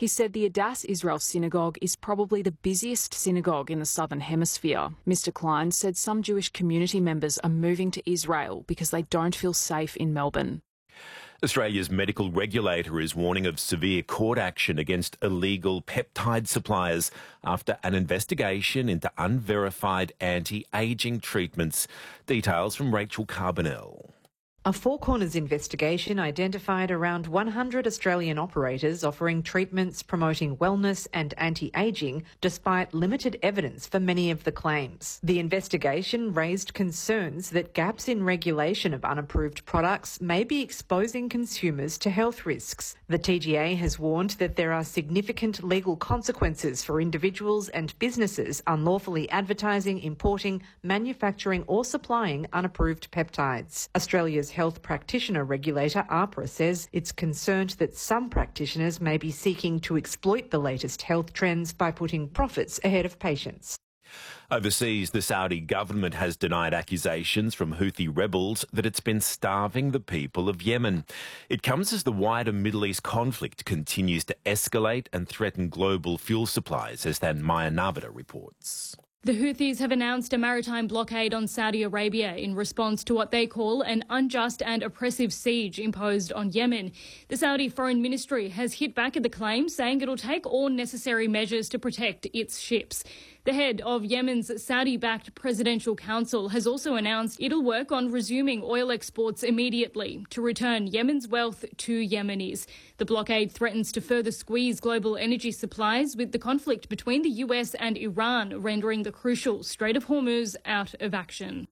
He said the Adass Israel Synagogue is probably the busiest synagogue in the Southern Hemisphere. Mr Klein said some Jewish community members are moving to Israel because they don't feel safe in Melbourne. Australia's medical regulator is warning of severe court action against illegal peptide suppliers after an investigation into unverified anti-ageing treatments. Details from Rachel Carbonell. A Four Corners investigation identified around 100 Australian operators offering treatments promoting wellness and anti-ageing despite limited evidence for many of the claims. The investigation raised concerns that gaps in regulation of unapproved products may be exposing consumers to health risks. The TGA has warned that there are significant legal consequences for individuals and businesses unlawfully advertising, importing, manufacturing or supplying unapproved peptides. Australia's health practitioner regulator, AHPRA, says it's concerned that some practitioners may be seeking to exploit the latest health trends by putting profits ahead of patients. Overseas, the Saudi government has denied accusations from Houthi rebels that it's been starving the people of Yemen. It comes as the wider Middle East conflict continues to escalate and threaten global fuel supplies, as Maya Navida reports. The Houthis have announced a maritime blockade on Saudi Arabia in response to what they call an unjust and oppressive siege imposed on Yemen. The Saudi Foreign Ministry has hit back at the claim, saying it'll take all necessary measures to protect its ships. The head of Yemen's Saudi-backed Presidential Council has also announced it'll work on resuming oil exports immediately to return Yemen's wealth to Yemenis. The blockade threatens to further squeeze global energy supplies, with the conflict between the US and Iran rendering the crucial Strait of Hormuz out of action.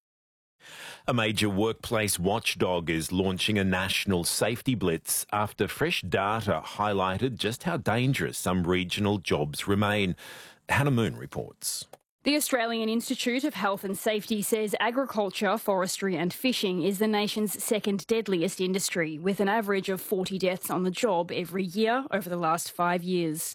A major workplace watchdog is launching a national safety blitz after fresh data highlighted just how dangerous some regional jobs remain. Hannah Moon reports. The Australian Institute of Health and Safety says agriculture, forestry and fishing is the nation's second deadliest industry, with an average of 40 deaths on the job every year over the last 5 years.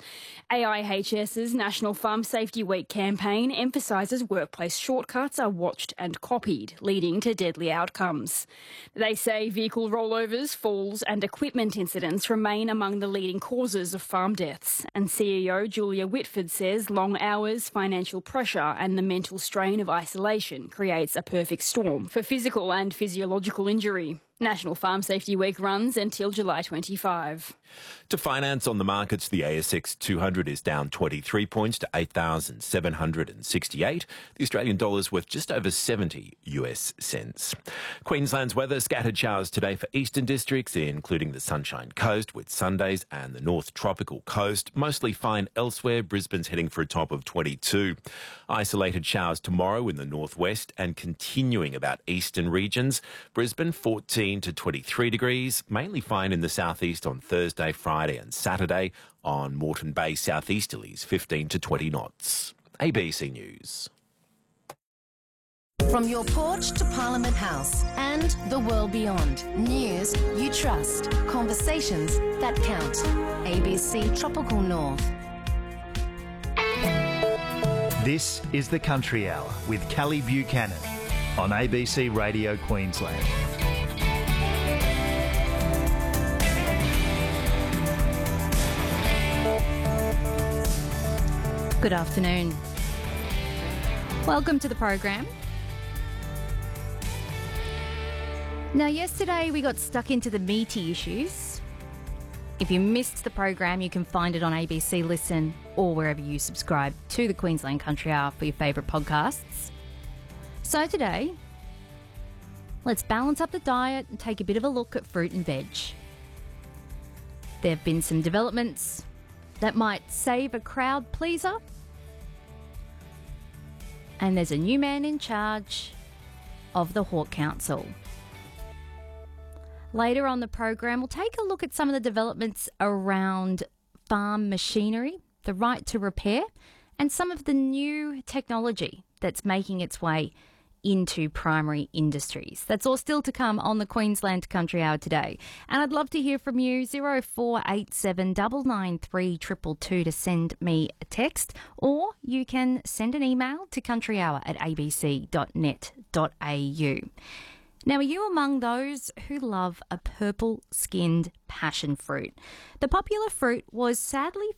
AIHS's National Farm Safety Week campaign emphasises workplace shortcuts are watched and copied, leading to deadly outcomes. They say vehicle rollovers, falls and equipment incidents remain among the leading causes of farm deaths. And CEO Julia Whitford says long hours, financial pressure and the mental strain of isolation creates a perfect storm for physical and physiological injury. National Farm Safety Week runs until July 25. To finance on the markets, the ASX 200 is down 23 points to 8,768. The Australian dollar is worth just over 70 US cents. Queensland's weather, scattered showers today for eastern districts, including the Sunshine Coast, with Sundays and the North Tropical Coast. Mostly fine elsewhere. Brisbane's heading for a top of 22. Isolated showers tomorrow in the northwest and continuing about eastern regions. Brisbane 14 to 23 degrees, mainly fine in the southeast on Thursday, Friday and Saturday. On Moreton Bay southeasterlies 15 to 20 knots. ABC News. From your porch to Parliament House and the world beyond. News you trust. Conversations that count. ABC Tropical North. This is the Country Hour with Callie Buchanan on ABC Radio Queensland. Good afternoon. Welcome to the program. Now, yesterday we got stuck into the meaty issues. If you missed the program, you can find it on ABC Listen or wherever you subscribe to the Queensland Country Hour for your favourite podcasts. So today, let's balance up the diet and take a bit of a look at fruit and veg. There have been some developments that might save a crowd pleaser. And there's a new man in charge of the Hawke Council. Later on the program, we'll take a look at some of the developments around farm machinery, the right to repair, and some of the new technology that's making its way into primary industries. That's all still to come on the Queensland Country Hour today. And I'd love to hear from you, 0487 993 222 to send me a text, or you can send an email to countryhour@abc.net.au. Now, are you among those who love a purple-skinned passion fruit? The popular fruit was sadly